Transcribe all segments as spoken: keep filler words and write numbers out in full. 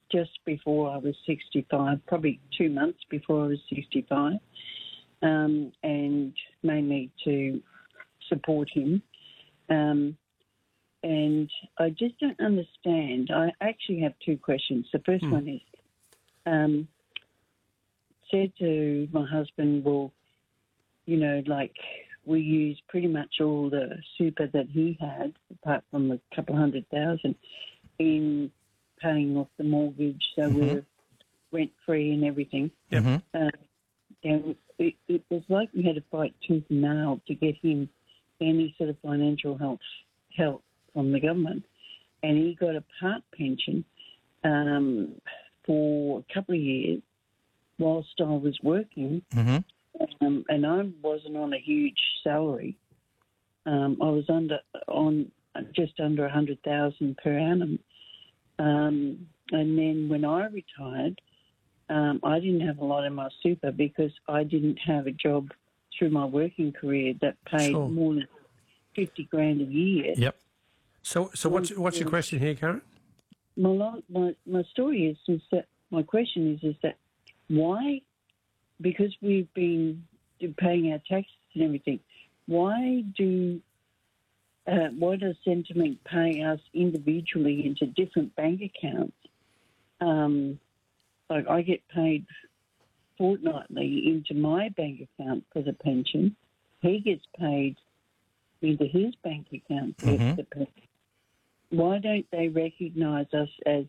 just before I was sixty-five, probably two months before I was sixty-five, um, and mainly to support him. Um, and I just don't understand. I actually have two questions. The first mm. one is, um, said to my husband, well, you know, like we use pretty much all the super that he had, apart from a couple of hundred thousand, in paying off the mortgage, so mm-hmm. we're rent-free and everything. Mm-hmm. Uh, and it, it was like we had to fight tooth and nail to get him any sort of financial help, help from the government. And he got a part pension um, for a couple of years whilst I was working. Mm-hmm. Um, and I wasn't on a huge salary. Um, I was under on just under a hundred thousand per annum. Um, and then when I retired, um, I didn't have a lot in my super because I didn't have a job through my working career that paid sure. more than fifty grand a year. Yep. So, so what's what's your question here, Karen? My my my story is is that my question is is that why? Because we've been paying our taxes and everything, why do uh, why does Centrelink pay us individually into different bank accounts? Um, like I get paid fortnightly into my bank account for the pension. He gets paid into his bank account for mm-hmm. the pension. Why don't they recognise us as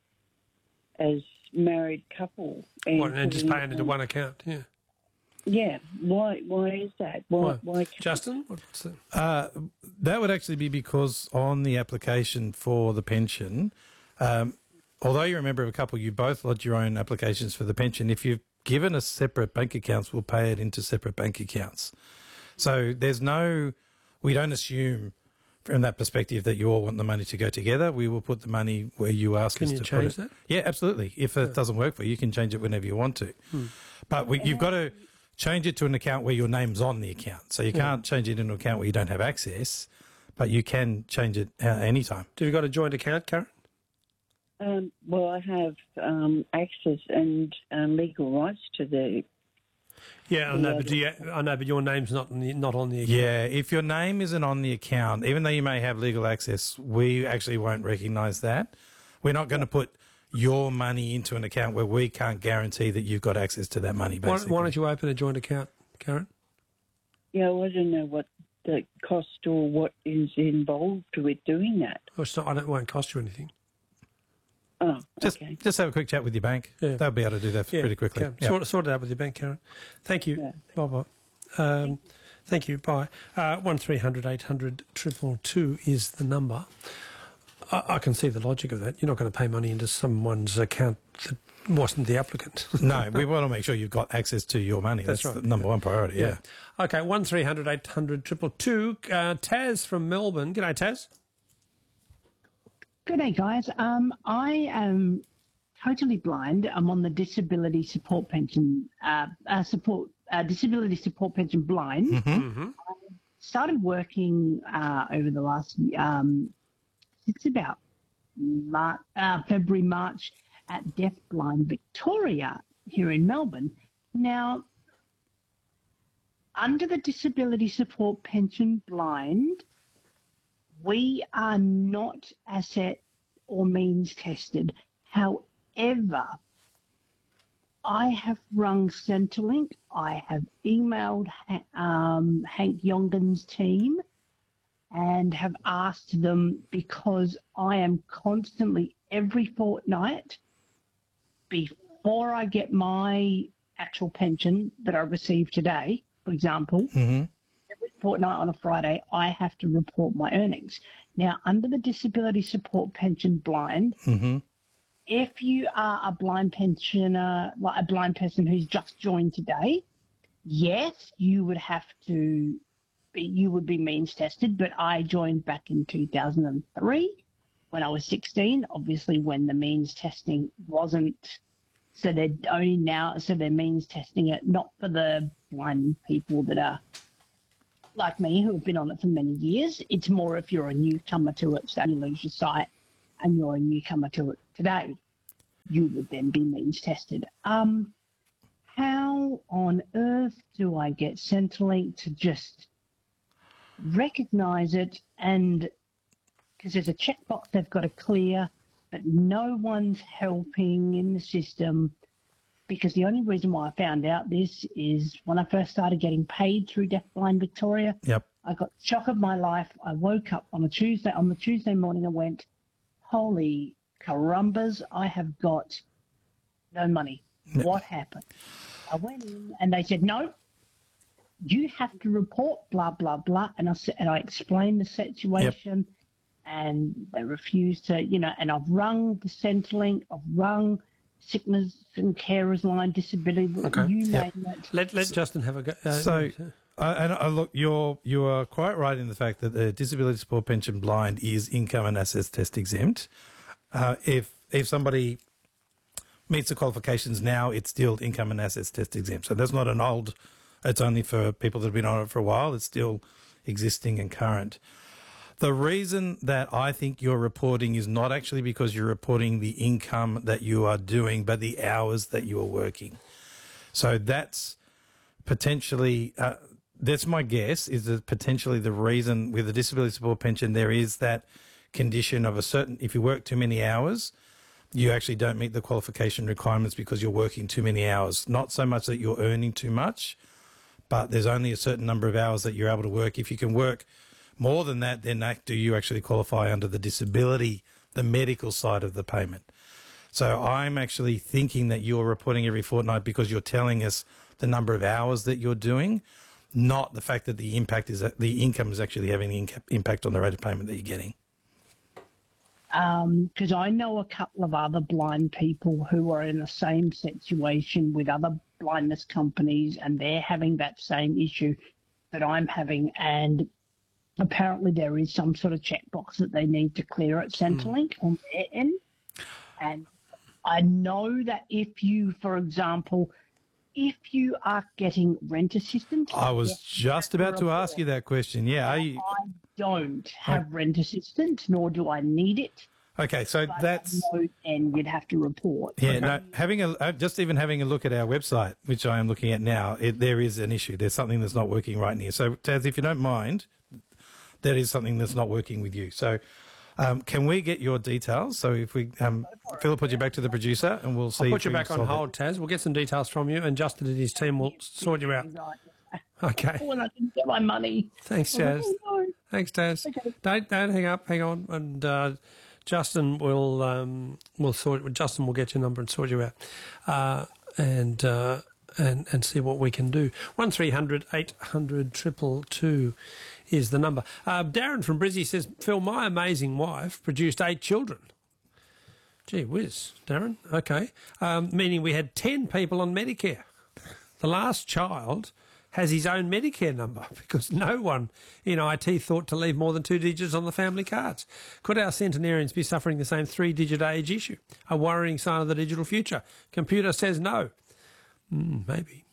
as married couple and, what, and just pay it into one account? Yeah. Yeah. Why? Why is that? Why? Why? Justin, what's that? Uh, that would actually be because on the application for the pension, um, although you're a member of a couple, you both lodge your own applications for the pension. If you've given us separate bank accounts, we'll pay it into separate bank accounts. So there's no, we don't assume from that perspective that you all want the money to go together. We will put the money where you ask can us you to change put it. That? Yeah, absolutely. If it yeah. doesn't work for you, you can change it whenever you want to. Hmm. But we, you've got to change it to an account where your name's on the account. So you yeah. can't change it into an account where you don't have access, but you can change it uh, anytime. Have you got a joint account, Karen? Um, well, I have um, access and um, legal rights to the. Yeah, I know, but do you, I know, but your name's not on the, not on the account. Yeah, if your name isn't on the account, even though you may have legal access, we actually won't recognise that. We're not going to put your money into an account where we can't guarantee that you've got access to that money, basically. Why, why don't you open a joint account, Karen? Yeah, well, I don't know what the cost or what is involved with doing that. Well, it's not, I don't, it won't cost you anything. Oh, just, okay. Just have a quick chat with your bank. Yeah. They'll be able to do that yeah, pretty quickly. Yep. Sort, sort it out with your bank, Karen. Thank you. Yeah. Bye-bye. Um, thank you. Bye. Uh, one three hundred eight hundred two two two is the number. I, I can see the logic of that. You're not going to pay money into someone's account that wasn't the applicant. No, we want to make sure you've got access to your money. That's, That's right. the number one priority, yeah. yeah. Okay, one three hundred eight hundred two two two. Uh, Taz from Melbourne. G'day, Taz. Good day, guys. Um, I am totally blind. I'm on the disability support pension, uh, uh, support uh, disability support pension blind. Mm-hmm. Mm-hmm. I started working uh, over the last, um, it's about Mar- uh, February, March at Deafblind Victoria here in Melbourne. Now, under the disability support pension blind, we are not asset or means tested. However, I have rung Centrelink. I have emailed um, Hank Yongan's team and have asked them, because I am constantly, every fortnight, before I get my actual pension that I received today, for example, mm-hmm. fortnight on a Friday, I have to report my earnings. Now, under the disability support pension blind, mm-hmm. if you are a blind pensioner, like a blind person who's just joined today, yes, you would have to, be, you would be means tested, but I joined back in two thousand three when I was sixteen, obviously when the means testing wasn't, so they're only now, so they're means testing it, not for the blind people that are like me, who have been on it for many years. It's more if you're a newcomer to it, Study Leisure site, and you're a newcomer to it today. you would then be means tested. Um, how on earth do I get Centrelink to just recognise it? And because there's a checkbox they've got to clear, but no one's helping in the system. Because the only reason why I found out this is when I first started getting paid through Deafblind Victoria. Yep. I got the shock of my life. I woke up on a Tuesday, on the Tuesday morning and went, holy carumbas, I have got no money. Yep. What happened? I went in and they said, no, you have to report blah, blah, blah. And I said, and I explained the situation. Yep. And they refused to, you know, and I've rung the Centrelink, I've rung sickness and carers line, disability, okay. you yep. name it. Let, let Justin have a go. Uh, so, uh, and uh, look, you're, you are quite right in the fact that the disability support pension blind is income and assets test exempt. Uh, if if somebody meets the qualifications now, it's still income and assets test exempt. So that's not an old, it's only for people that have been on it for a while. It's still existing and current. The reason that I think you're reporting is not actually because you're reporting the income that you are doing, but the hours that you are working. So that's potentially, uh, that's my guess, is that potentially the reason with the disability support pension there is that condition of a certain, if you work too many hours, you actually don't meet the qualification requirements because you're working too many hours. Not so much that you're earning too much, but there's only a certain number of hours that you're able to work. If you can work more than that, then that, do you actually qualify under the disability, the medical side of the payment? So I'm actually thinking that you're reporting every fortnight because you're telling us the number of hours that you're doing, not the fact that the impact is that the income is actually having an impact on the rate of payment that you're getting. Because um, I know a couple of other blind people who are in the same situation with other blindness companies, and they're having that same issue that I'm having, and apparently there is some sort of checkbox that they need to clear at Centrelink mm. on their end. And I know that if you, for example, if you are getting rent assistance... I was just about to ask you that question. Yeah. Are you... I don't have I... rent assistance, nor do I need it. Okay, so but that's... And you'd have to report. Yeah, okay. no, having a, just even having a look at our website, which I am looking at now, it, there is an issue. There's something that's not working right here. So, Taz, if you don't mind... that is something that's not working with you. So um, can we get your details? So if we, um, Phil will put you back to the producer and we'll see. I'll put you back on hold, it. Taz. We'll get some details from you and Justin and his team will sort you out. Okay. When I can get my money. Thanks, Taz. Oh, no. Thanks, Taz. Okay. Don't, don't hang up. Hang on. And uh, Justin will, um, will sort, Justin will get your number and sort you out. Uh, and, uh, and, and see what we can do. one three hundred eight hundred two two two is the number. Uh, Darren from Brizzy says, Phil, my amazing wife produced eight children. Gee whiz, Darren. Okay. Um, meaning we had ten people on Medicare. The last child has his own Medicare number because no one in I T thought to leave more than two digits on the family cards. Could our centenarians be suffering the same three-digit age issue? A worrying sign of the digital future? Computer says no. Mm, maybe.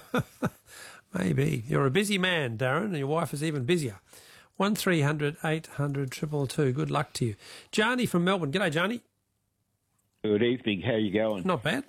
Maybe. You're a busy man, Darren, and your wife is even busier. one three hundred eight hundred two two two. Good luck to you. Johnny from Melbourne. G'day, Johnny. Good evening. How you going? Not bad.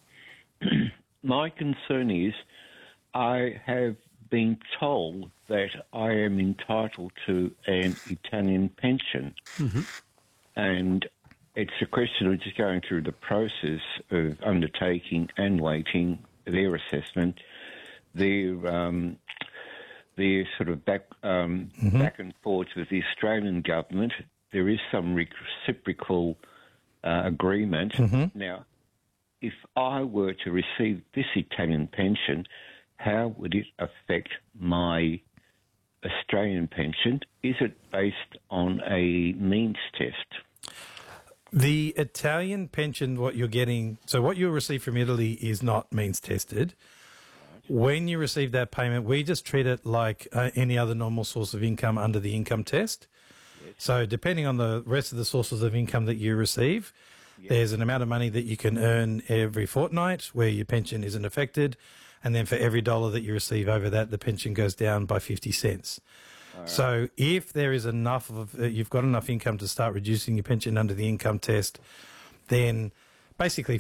My concern is I have been told that I am entitled to an Italian pension. Mm-hmm. And it's a question of just going through the process of undertaking and waiting their assessment. Their um, their sort of back um, mm-hmm. back and forth with the Australian government. There is some reciprocal uh, agreement. Mm-hmm. Now, if I were to receive this Italian pension, how would it affect my Australian pension? Is it based on a means test? The Italian pension, what you're getting, so what you receive from Italy is not means tested. When you receive that payment, we just treat it like uh, any other normal source of income under the income test. Yes. So depending on the rest of the sources of income that you receive, yes. there's an amount of money that you can earn every fortnight where your pension isn't affected. And then for every dollar that you receive over that, the pension goes down by fifty cents. Right. So if there is enough of, uh, you've got enough income to start reducing your pension under the income test, then basically